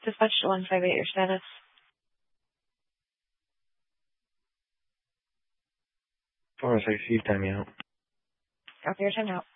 Dispatch to 158, your status. Forest, I see time out. Copy your time out.